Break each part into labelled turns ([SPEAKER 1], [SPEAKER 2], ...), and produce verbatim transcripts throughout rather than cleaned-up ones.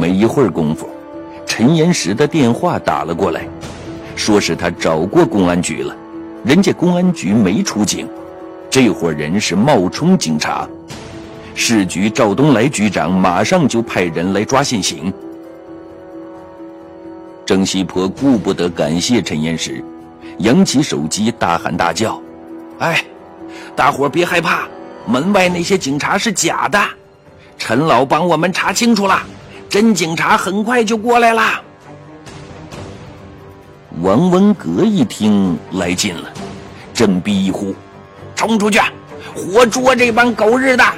[SPEAKER 1] 没一会儿功夫，陈岩石的电话打了过来，说是他找过公安局了，人家公安局没出警，这伙人是冒充警察。市局赵东来局长马上就派人来抓现行。郑西坡顾不得感谢陈岩石，扬起手机大喊大叫：哎，大伙别害怕，门外那些警察是假的，陈老帮我们查清楚了，真警察很快就过来了。王文革一听来劲了，振臂一呼：冲出去，活捉这帮狗日的！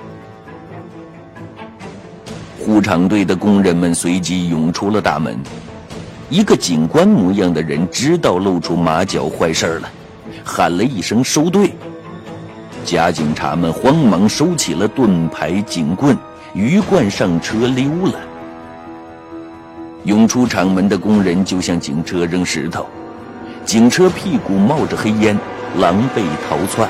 [SPEAKER 1] 护厂队的工人们随即涌出了大门，一个警官模样的人知道露出马脚坏事了，喊了一声收队。假警察们慌忙收起了盾牌警棍，鱼贯上车溜了。涌出厂门的工人就向警车扔石头，警车屁股冒着黑烟，狼狈逃窜。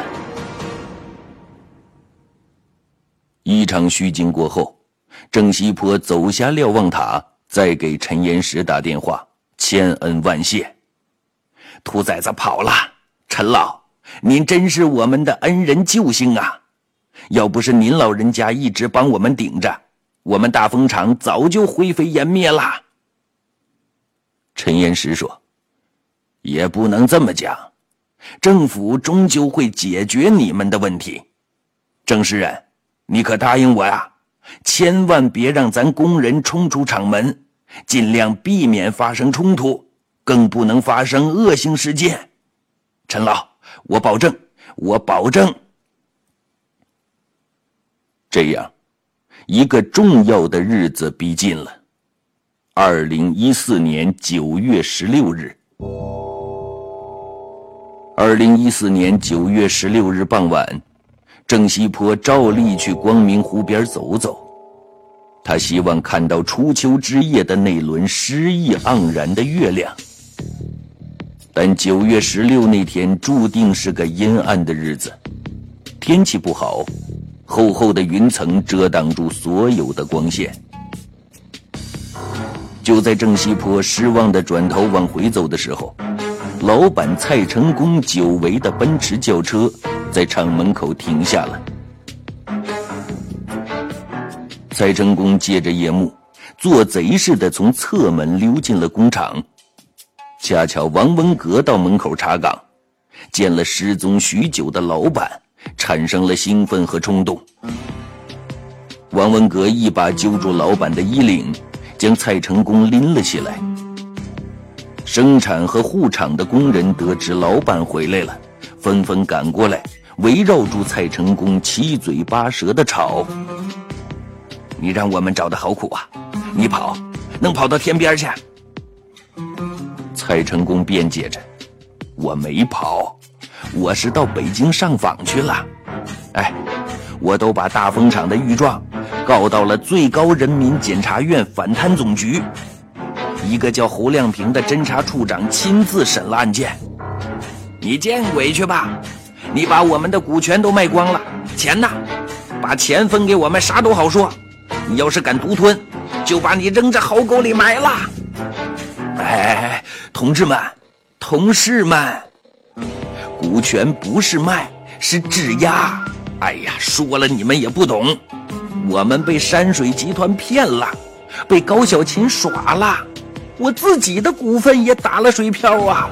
[SPEAKER 1] 一场虚惊过后，郑西坡走下瞭望塔，再给陈岩石打电话，千恩万谢。兔崽子跑了，陈老，您真是我们的恩人救星啊！要不是您老人家一直帮我们顶着，我们大风厂早就灰飞烟灭了。陈岩石说：也不能这么讲，政府终究会解决你们的问题。郑诗人，你可答应我呀，千万别让咱工人冲出厂门，尽量避免发生冲突，更不能发生恶性事件。陈老，我保证，我保证。这样，一个重要的日子逼近了。二零一四年九月十六日。二零一四年九月十六日傍晚，郑西坡照例去光明湖边走走。他希望看到初秋之夜的那轮诗意盎然的月亮。但九月十六那天注定是个阴暗的日子，天气不好，厚厚的云层遮挡住所有的光线。就在郑西坡失望地转头往回走的时候，老板蔡成功久违的奔驰轿车在厂门口停下了。蔡成功借着夜幕，做贼似的从侧门溜进了工厂。恰巧王文革到门口查岗，见了失踪许久的老板，产生了兴奋和冲动。王文革一把揪住老板的衣领，将蔡成功拎了起来。生产和护厂的工人得知老板回来了，纷纷赶过来，围绕住蔡成功，七嘴八舌地吵：你让我们找的好苦啊，你跑能跑到天边去？蔡成功辩解着：我没跑，我是到北京上访去了。哎，我都把大风厂的御状告到了最高人民检察院反贪总局，一个叫侯亮平的侦查处长亲自审了案件。你见鬼去吧，你把我们的股权都卖光了，钱呢？把钱分给我们啥都好说，你要是敢独吞，就把你扔这壕沟里埋了。哎，同志们，同事们，股权不是卖，是质押。哎呀，说了你们也不懂，我们被山水集团骗了，被高小琴耍了，我自己的股份也打了水漂啊。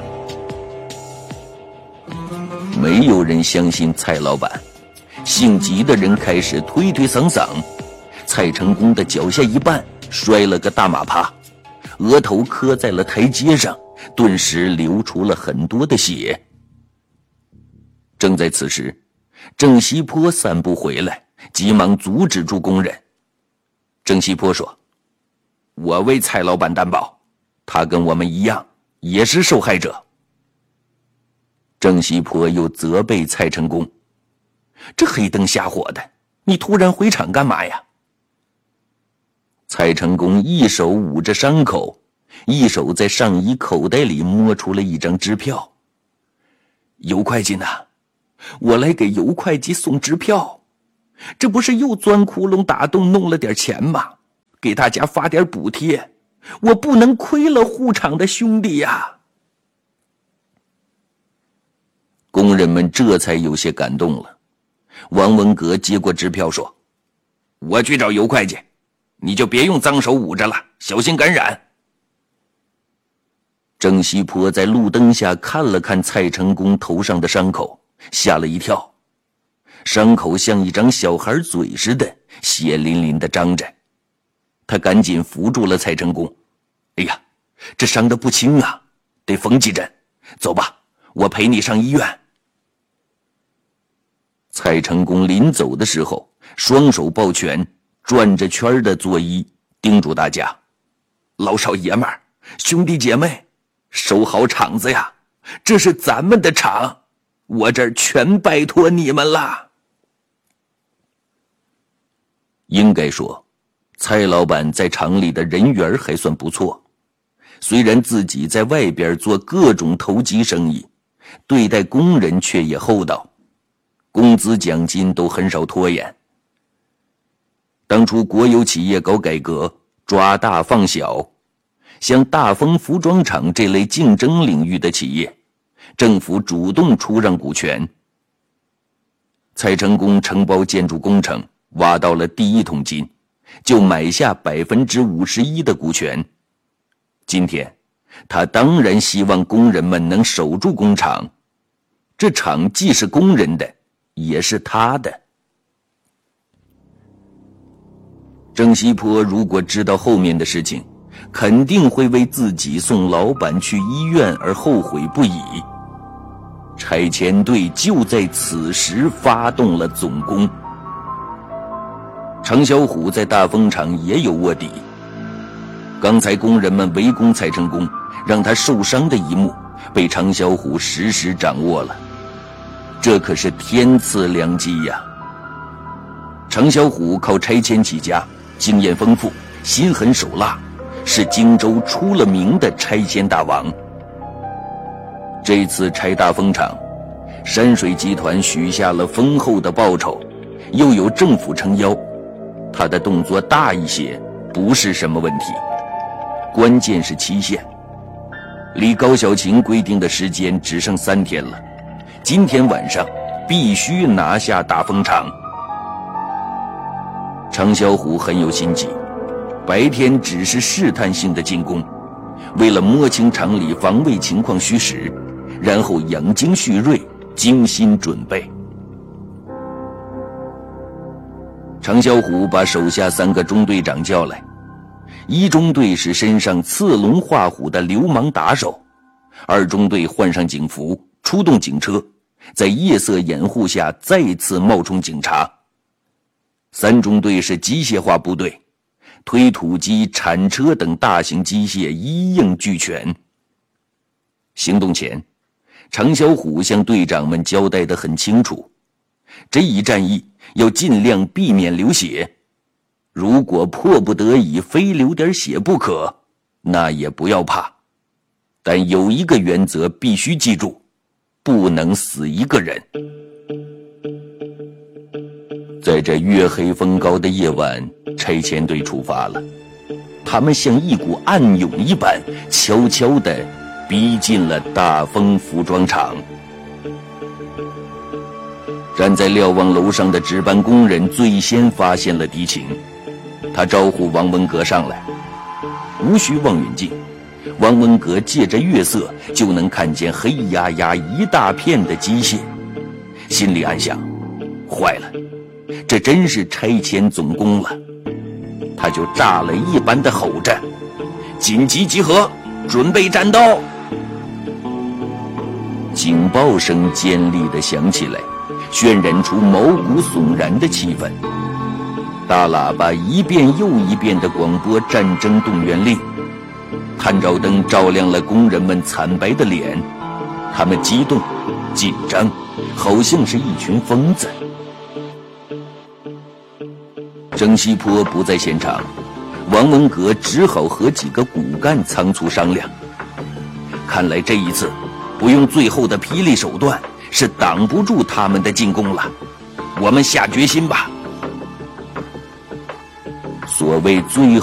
[SPEAKER 1] 没有人相信蔡老板，姓吉的人开始推推搡搡，蔡成功的脚下一绊，摔了个大马趴，额头磕在了台阶上，顿时流出了很多的血。正在此时，郑西坡散步回来，急忙阻止住工人。郑西坡说：我为蔡老板担保，他跟我们一样也是受害者。郑西坡又责备蔡成功：这黑灯瞎火的，你突然回厂干嘛呀？蔡成功一手捂着伤口，一手在上衣口袋里摸出了一张支票。尤会计呢？我来给尤会计送支票，这不是又钻窟窿打洞弄了点钱吗？ 给大家发点补贴，我不能亏了护厂的兄弟呀。工人们这才有些感动了。王文革接过支票说：“我去找尤会计，你就别用脏手捂着了，小心感染。”郑西坡在路灯下看了看蔡成功头上的伤口，吓了一跳。伤口像一张小孩嘴似的，血淋淋的张着。他赶紧扶住了蔡成功。哎呀，这伤得不轻啊，得缝几针。走吧，我陪你上医院。蔡成功临走的时候，双手抱拳，转着圈的作揖，叮嘱大家：老少爷们儿，兄弟姐妹，收好场子呀，这是咱们的厂，我这儿全拜托你们了。应该说，蔡老板在厂里的人缘还算不错，虽然自己在外边做各种投机生意，对待工人却也厚道，工资奖金都很少拖延。当初国有企业搞改革，抓大放小，像大丰服装厂这类竞争领域的企业，政府主动出让股权。蔡成功承包建筑工程，挖到了第一桶金，就买下百分之五十一的股权。今天，他当然希望工人们能守住工厂，这厂既是工人的，也是他的。郑西坡如果知道后面的事情，肯定会为自己送老板去医院而后悔不已。拆迁队就在此时发动了总攻。程小虎在大丰厂也有卧底，刚才工人们围攻蔡成功，让他受伤的一幕被程小虎实时掌握了，这可是天赐良机呀！程小虎靠拆迁起家，经验丰富，心狠手辣，是荆州出了名的拆迁大王。这次拆大丰厂，山水集团许下了丰厚的报酬，又有政府撑腰，他的动作大一些不是什么问题，关键是期限。离高小琴规定的时间只剩三天了，今天晚上必须拿下大丰厂。程小虎很有心机，白天只是试探性的进攻，为了摸清厂里防卫情况虚实，然后养精蓄锐，精心准备。程小虎把手下三个中队长叫来，一中队是身上刺龙画虎的流氓打手，二中队换上警服，出动警车，在夜色掩护下再次冒充警察。三中队是机械化部队，推土机、铲车等大型机械一应俱全。行动前，程小虎向队长们交代得很清楚，这一战役要尽量避免流血，如果迫不得已非流点血不可，那也不要怕，但有一个原则必须记住，不能死一个人。在这月黑风高的夜晚，拆迁队出发了，他们像一股暗涌一般，悄悄地逼近了大丰服装厂。站在瞭望楼上的值班工人最先发现了敌情，他招呼王文革上来。无需望远镜，王文革借着月色就能看见黑压压一大片的机械，心里暗想：坏了，这真是拆迁总攻了。他就炸雷一般的吼着：紧急集合，准备战斗！警报声尖利地响起来，渲染出毛骨悚然的气氛。大喇叭一遍又一遍地广播战争动员令，探照灯照亮了工人们惨白的脸，他们激动、紧张，好像是一群疯子。郑西坡不在现场，王文革只好和几个骨干仓促商量。看来这一次不用最后的霹雳手段是挡不住他们的进攻了，我们下决心吧。所谓最